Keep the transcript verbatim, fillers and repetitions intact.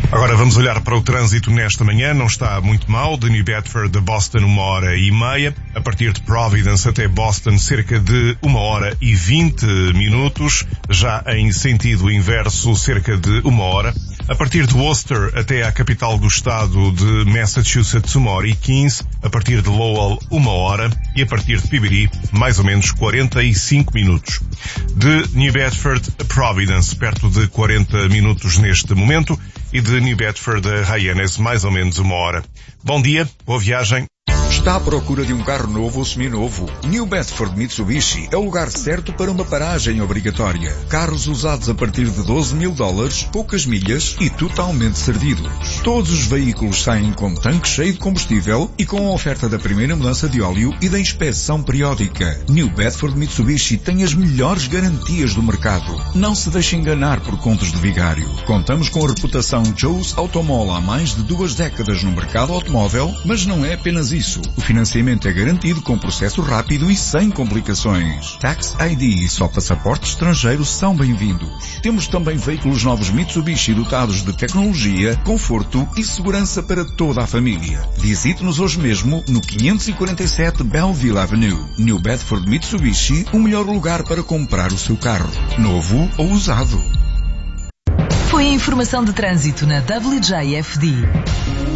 Agora vamos olhar para o trânsito nesta manhã. Não está muito mal. De New Bedford a Boston, uma hora e meia. A partir de Providence até Boston, cerca de uma hora e vinte minutos. Já em sentido inverso, cerca de uma hora. A partir de Worcester até à capital do estado de Massachusetts, uma hora e quinze. A partir de Lowell, uma hora. E a partir de P B D, mais ou menos quarenta e cinco minutos. De New Bedford a Providence, perto de quarenta minutos neste momento. E de New Bedford a Hyannis, mais ou menos uma hora. Bom dia, boa viagem. Está à procura de um carro novo ou seminovo? New Bedford Mitsubishi é o lugar certo para uma paragem obrigatória. Carros usados a partir de doze mil dólares, poucas milhas e totalmente servidos. Todos os veículos saem com tanque cheio de combustível e com a oferta da primeira mudança de óleo e da inspeção periódica. New Bedford Mitsubishi tem as melhores garantias do mercado. Não se deixe enganar por contos de vigário. Contamos com a reputação Joe's Automall há mais de duas décadas no mercado automóvel, mas não é apenas isso. O financiamento é garantido com processo rápido e sem complicações. Tax I D e só passaportes estrangeiros são bem-vindos. Temos também veículos novos Mitsubishi dotados de tecnologia, conforto e segurança para toda a família. Visite-nos hoje mesmo no quinhentos e quarenta e sete Belleville Avenue. New Bedford Mitsubishi, o melhor lugar para comprar o seu carro, novo ou usado. Foi a informação de trânsito na W J F D.